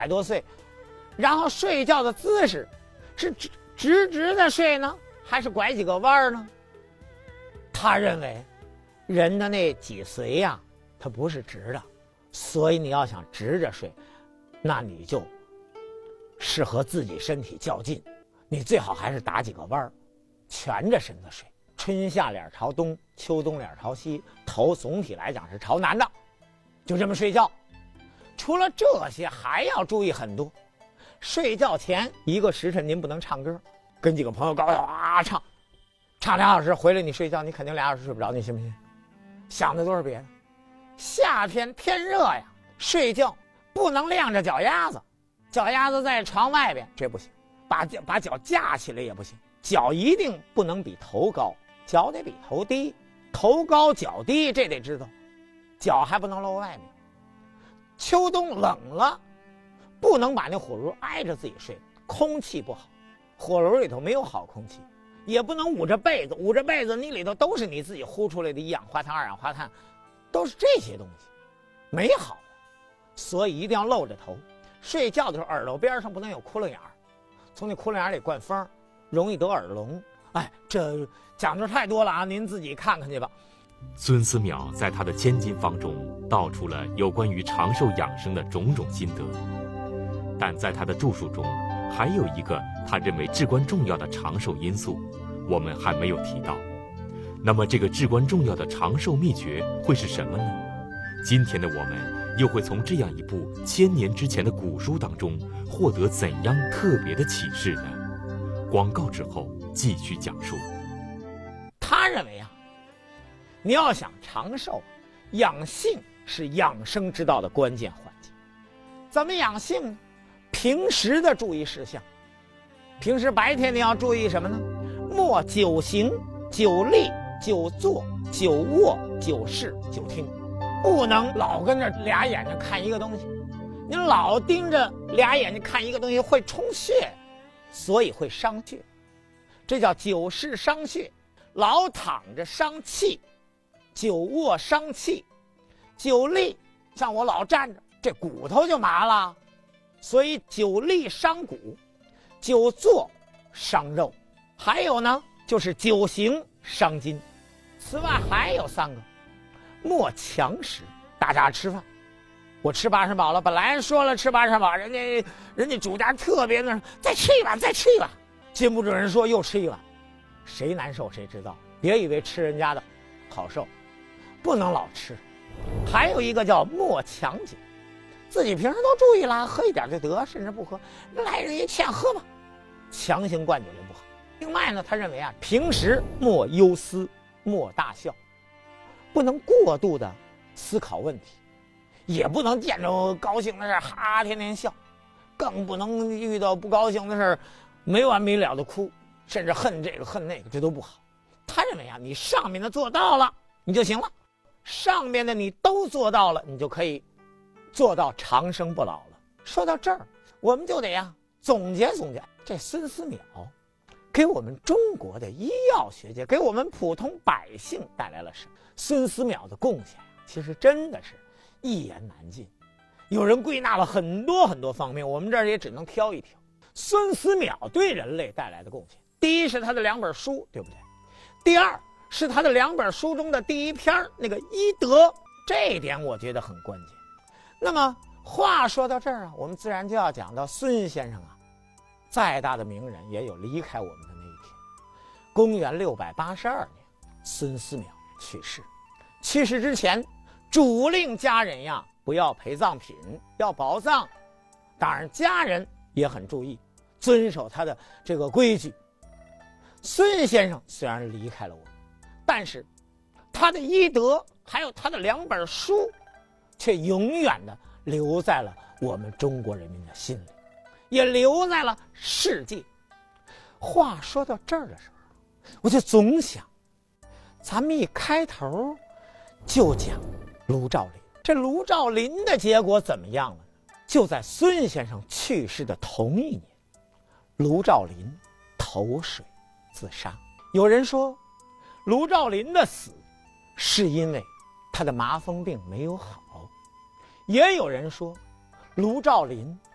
多岁，然后睡觉的姿势是直的睡呢，还是拐几个弯呢？他认为人的那脊髓呀，它不是直的，所以你要想直着睡，那你就适合自己身体较劲，你最好还是打几个弯，蜷着身子睡。春夏脸朝东，秋冬脸朝西，头总体来讲是朝南的，就这么睡觉。除了这些，还要注意很多。睡觉前1个时辰您不能唱歌，跟几个朋友高啊唱2小时，回来你睡觉，你肯定2小时睡不着，你信不信？想的都是别的。夏天天热呀，睡觉不能晾着脚丫子，脚丫子在床外边，这不行。把脚架起来也不行，脚一定不能比头高，脚得比头低，头高脚低，这得知道，脚还不能露外面。秋冬冷了，不能把那火炉挨着自己睡，空气不好，火炉里头没有好空气，也不能捂着被子，捂着被子你里头都是你自己呼出来的1氧化碳、2氧化碳，都是这些东西，没好，所以一定要露着头。睡觉的时候耳朵边上不能有窟窿眼儿，从那窟窿眼里灌风，容易得耳聋。哎，这讲究太多了啊，您自己看看去吧。 孙思邈在他的千金方中道出了有关于长寿养生的种种心得，但在他的著述中，还有一个他认为至关重要的长寿因素，我们还没有提到。那么，这个至关重要的长寿秘诀会是什么呢？今天的我们又会从这样一部1000年之前的古书当中获得怎样特别的启示呢？广告之后继续讲述。 他认为啊，你要想长寿，养性是养生之道的关键环节。怎么养性呢？平时的注意事项。平时白天你要注意什么呢？莫久行、久立、久坐、久卧、久视、久听，不能老跟着俩眼睛看一个东西。你老盯着俩眼睛看一个东西会充血，所以会伤血，这叫久视伤血。老躺着伤气，久卧伤气，久立像我老站着，这骨头就麻了，所以久立伤骨，久坐伤肉，还有呢就是久行伤筋。此外还有3个，莫强食。大家吃饭，我吃8成饱了，本来说了吃8成饱，人家主家特别那再吃一碗，再吃一碗，禁不住人说又吃一碗，谁难受谁知道，别以为吃人家的好受，不能老吃。还有一个叫莫强酒，自己平时都注意了，喝一点就得，甚至不喝，来人一劝喝吧，强行灌酒就不好。另外呢，他认为啊，平时莫忧思，莫大笑，不能过度的思考问题，也不能见着高兴的事哈天天笑，更不能遇到不高兴的事没完没了的哭，甚至恨这个恨那个，这都不好。他认为啊，你上面的做到了你就行了，上面的你都做到了，你就可以做到长生不老了。说到这儿，我们就得呀总结总结，这孙思邈给我们中国的医药学界，给我们普通百姓带来了什么？孙思邈的贡献其实真的是一言难尽，有人归纳了很多很多方面，我们这儿也只能挑一挑。孙思邈对人类带来的贡献，第一是他的2本书，对不对？第二是他的2本书中的第1篇那个医德，这一点我觉得很关键。那么话说到这儿啊，我们自然就要讲到孙先生啊，再大的名人也有离开我们的那一天。公元682年，孙思邈去世。去世之前，嘱令家人呀不要陪葬品，要保葬。当然，家人也很注意，遵守他的这个规矩。孙先生虽然离开了我们，但是他的医德还有他的2本书，却永远的留在了我们中国人民的心里，也留在了世界。话说到这儿的时候，我就总想，咱们一开头就讲卢照邻，这卢照邻的结果怎么样了呢？就在孙先生去世的同一年，卢照邻投水自杀。有人说卢照邻的死是因为他的麻风病没有好，也有人说卢照邻